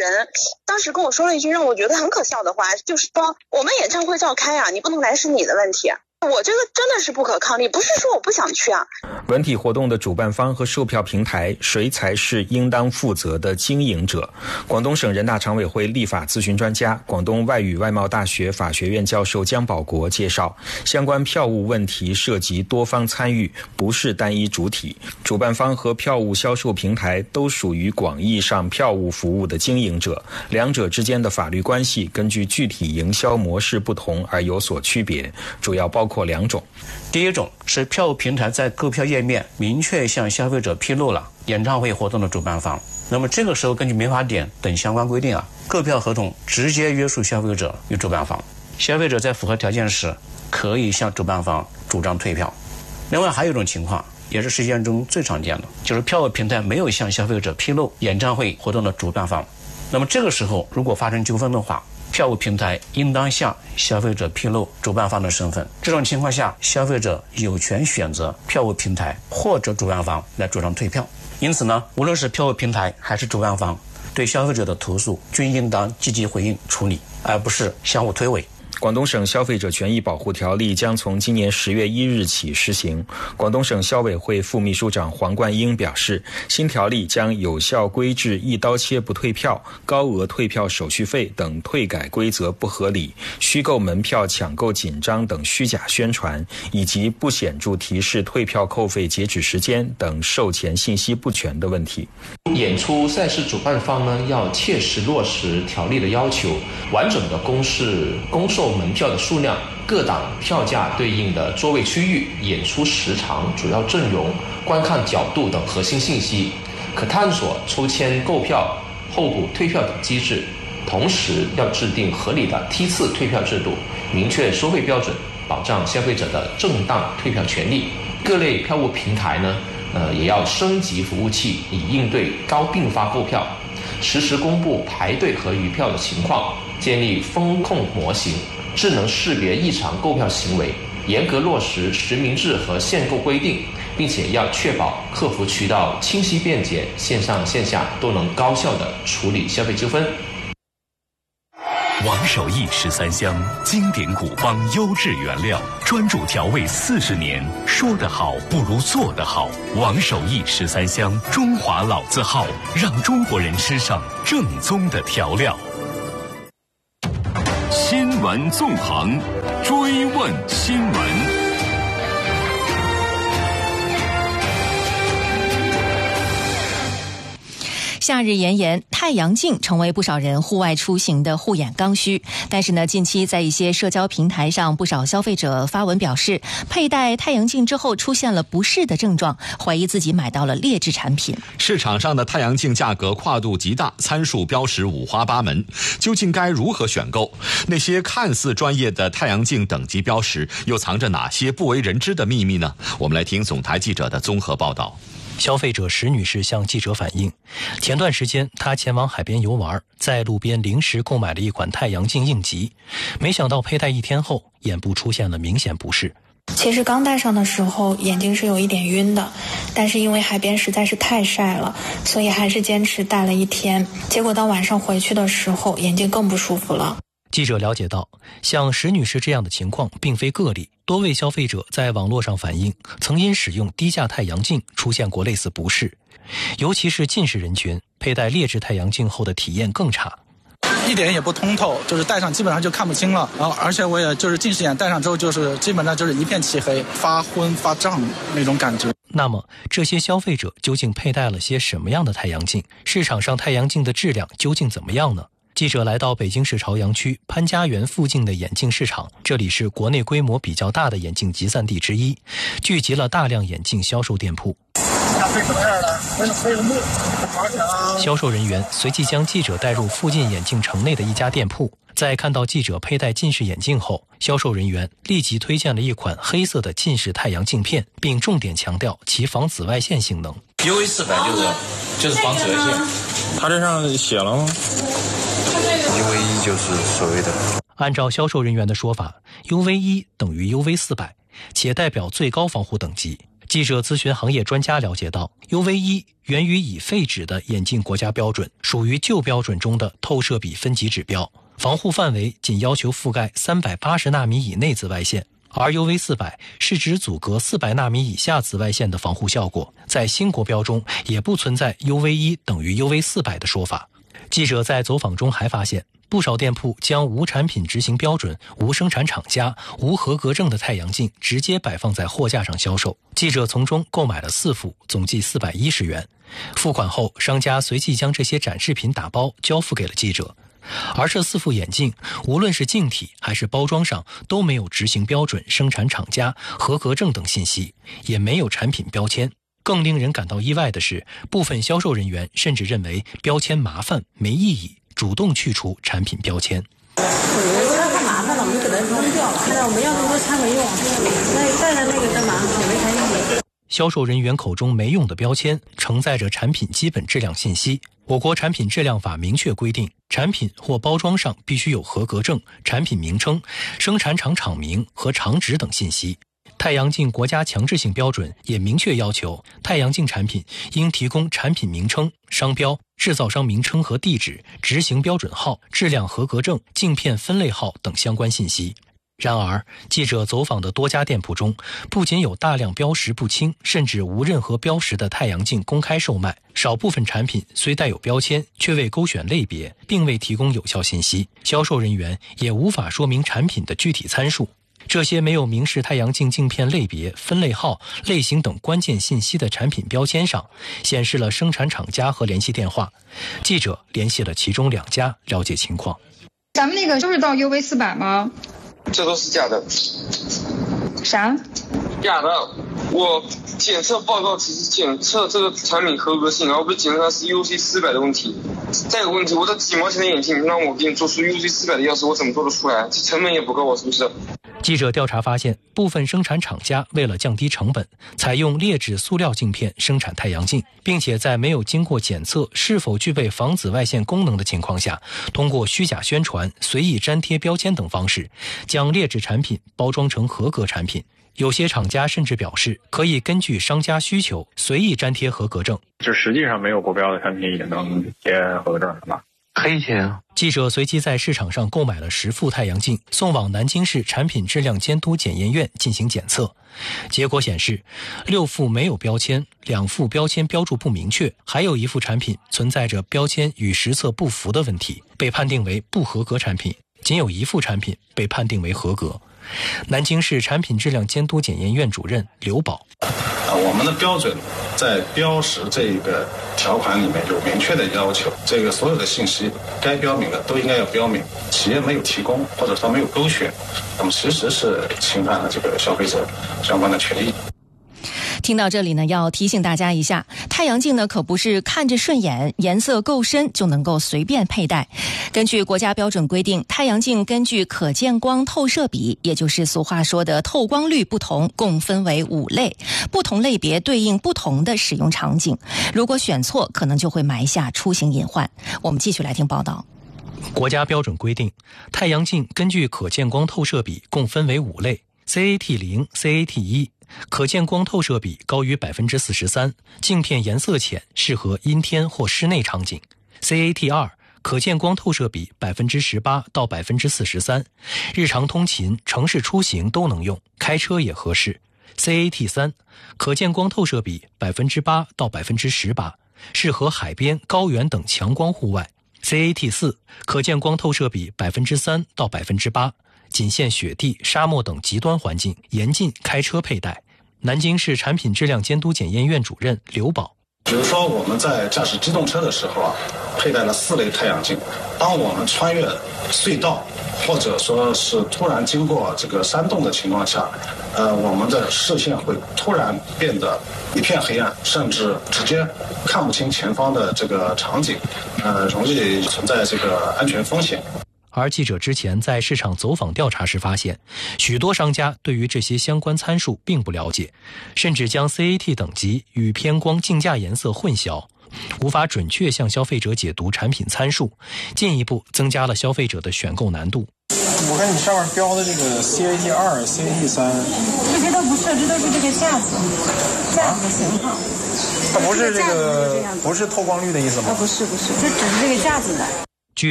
人当时跟我说了一句让我觉得很可笑的话，就是说我们演唱会照开啊，你不能来是你的问题。我这个真的是不可抗力，不是说我不想去啊。 文体活动的主办方和售票平台，谁才是应当负责的经营者？广东省人大常委会立法咨询专家、广东外语外贸大学法学院教授姜保国介绍，相关票务问题涉及多方参与，不是单一主体。主办方和票务销售平台都属于广义上票务服务的经营者，两者之间的法律关系根据具体营销模式不同而有所区别，主要包括两种。 第一种是票务平台在购票页面明确向消费者披露了演唱会活动的主办方，那么这个时候根据民法典等相关规定购票合同直接约束消费者与主办方，消费者在符合条件时可以向主办方主张退票。另外还有一种情况，也是实践中最常见的，就是票务平台没有向消费者披露演唱会活动的主办方，那么这个时候如果发生纠纷的话，票务平台应当向消费者披露主办方的身份。这种情况下，消费者有权选择票务平台或者主办方来主张退票。因此呢，无论是票务平台还是主办方，对消费者的投诉均应当积极回应处理，而不是相互推诿。 广东省消费者权益保护条例将从今年10月1日起施行。广东省消委会副秘书长黄冠英表示，新条例将有效规制一刀切不退票、高额退票手续费等退改规则不合理、虚构门票抢购紧张等虚假宣传，以及不显著提示退票扣费截止时间等售前信息不全的问题。 演出赛事主办方呢，要切实落实条例的要求，完整的公示公售门票的数量、各档票价对应的座位区域、演出时长、主要阵容、观看角度等核心信息，可探索抽签购票、候补退票等机制。同时要制定合理的梯次退票制度，明确收费标准，保障消费者的正当退票权利。各类票务平台呢，也要升级服务器，以应对高并发购票，实时公布排队和余票的情况，建立风控模型，智能识别异常购票行为，严格落实实名制和限购规定，并且要确保客服渠道清晰便捷，线上线下都能高效地处理消费纠纷。 王守义13香，经典古方优质原料，专注调味40年，说得好不如做得好。王守义13香，中华老字号，让中国人吃上正宗的调料。新闻纵横，追问新闻。 夏日炎炎，太阳镜成为不少人户外出行的护眼刚需。但是呢，近期在一些社交平台上，不少消费者发文表示，佩戴太阳镜之后出现了不适的症状，怀疑自己买到了劣质产品。 市场上的太阳镜价格跨度极大，参数标识五花八门，究竟该如何选购？那些看似专业的太阳镜等级标识，又藏着哪些不为人知的秘密呢？我们来听总台记者的综合报道。 消费者石女士向记者反映，前段时间她前往海边游玩，在路边临时购买了一款太阳镜应急，没想到佩戴1天后，眼部出现了明显不适。 其实刚戴上的时候眼睛是有一点晕的，但是因为海边实在是太晒了，所以还是坚持戴了1天。结果到晚上回去的时候，眼睛更不舒服了。 记者了解到，像石女士这样的情况并非个例，多位消费者在网络上反映，曾因使用低价太阳镜出现过类似不适，尤其是近视人群，佩戴劣质太阳镜后的体验更差。 一点也不通透，就是戴上基本上就看不清了，然后而且我也就是近视眼戴上之后，就是基本上就是一片漆黑，发昏发胀那种感觉。 那么这些消费者究竟佩戴了些什么样的太阳镜？市场上太阳镜的质量究竟怎么样呢？记者来到北京市朝阳区潘家园附近的眼镜市场，这里是国内规模比较大的眼镜集散地之一，聚集了大量眼镜销售店铺。销售人员随即将记者带入附近眼镜城内的一家店铺，在看到记者佩戴近视眼镜后，销售人员立即推荐了一款黑色的近视太阳镜片，并重点强调其防紫外线性能。 UV400就是防紫外线，它这上写了吗？UV1就是所谓的。 按照销售人员的说法，UV1等于UV400，且代表最高防护等级。 记者咨询行业专家了解到 ，UV1 源于以废纸的眼镜国家标准，属于旧标准中的透射比分级指标，防护范围仅要求覆盖380纳米以内紫外线，而 UV400 是指阻隔400纳米以下紫外线的防护效果，在新国标中也不存在 UV1 等于 UV400 的说法。记者在走访中还发现，不少店铺将无产品执行标准、无生产厂家、无合格证的太阳镜直接摆放在货架上销售。记者从中购买了4副，总计410元。付款后，商家随即将这些展示品打包交付给了记者。而这4副眼镜，无论是镜体还是包装上都没有执行标准、生产厂家、合格证等信息，也没有产品标签。更令人感到意外的是，部分销售人员甚至认为标签麻烦没意义，主动去除产品标签。 我觉得太麻烦了，我们就给它扔掉了。现在我们要那么多餐没用，那带着那个干嘛？也没啥意义。 销售人员口中没用的标签，承载着产品基本质量信息。我国产品质量法明确规定，产品或包装上必须有合格证、产品名称、生产厂厂名和厂址等信息。太阳镜国家强制性标准也明确要求，太阳镜产品应提供产品名称、商标、制造商名称和地址、执行标准号、质量合格证、镜片分类号等相关信息。然而，记者走访的多家店铺中，不仅有大量标识不清甚至无任何标识的太阳镜公开售卖，少部分产品虽带有标签，却未勾选类别，并未提供有效信息，销售人员也无法说明产品的具体参数。这些没有明示太阳镜镜片类别、分类号、类型等关键信息的产品标签上，显示了生产厂家和联系电话。记者联系了其中2家了解情况。 咱们那个就是到 UV400 吗？ 这都是假的。 啥？ 假的。我检测报告只是检测这个产品合格性，而不是检测它是 UC400 的问题。再有个问题，我这几毛钱的眼镜，让我给你做出 UC400 的钥匙，我怎么做得出来？这成本也不够啊，是不是？ 记者调查发现，部分生产厂家为了降低成本，采用劣质塑料镜片生产太阳镜，并且在没有经过检测是否具备防紫外线功能的情况下，通过虚假宣传、随意粘贴标签等方式，将劣质产品包装成合格产品。有些厂家甚至表示，可以根据商家需求随意粘贴合格证。 这实际上没有国标的产品也能贴合格证是吧？可以贴啊。 记者随即在市场上购买了10副太阳镜，送往南京市产品质量监督检验院进行检测。结果显示，6副没有标签，2副标签标注不明确，还有1副产品存在着标签与实测不符的问题，被判定为不合格产品。仅有1副产品被判定为合格。南京市产品质量监督检验院主任刘宝。 我们的标准在标识这个条款里面有明确的要求，这个所有的信息该标明的都应该要标明，企业没有提供或者说没有勾选，那么其实是侵犯了这个消费者相关的权益。 听到这里呢，要提醒大家一下，太阳镜呢可不是看着顺眼、颜色够深就能够随便佩戴。根据国家标准规定，太阳镜根据可见光透射比，也就是俗话说的透光率不同，共分为5类，不同类别对应不同的使用场景。如果选错，可能就会埋下出行隐患。我们继续来听报道。 国家标准规定，太阳镜根据可见光透射比共分为5类 ，CAT0、CAT1。可见光透射比高于 43%， 镜片颜色浅，适合阴天或室内场景。CAT2 可见光透射比 18% 到 43%， 日常通勤、城市出行都能用，开车也合适。CAT3 可见光透射比 8% 到 18%， 适合海边、高原等强光户外。CAT4 可见光透射比 3% 到 8%，仅限雪地、沙漠等极端环境，严禁开车佩戴。南京市产品质量监督检验院主任刘宝。 比如说我们在驾驶机动车的时候佩戴了4类太阳镜，当我们穿越隧道或者说是突然经过这个山洞的情况下，我们的视线会突然变得一片黑暗，甚至直接看不清前方的这个场景，容易存在这个安全风险。 而记者之前在市场走访调查时发现，许多商家对于这些相关参数并不了解，甚至将 CAT 等级与偏光镜架颜色混淆，无法准确向消费者解读产品参数，进一步增加了消费者的选购难度。 我看你上面标的这个 CAT2、CAT3， 这些都不是，这都是这个架子的型号。 它不是这个，不是透光率的意思吗？ 不是，这只是这个架子的。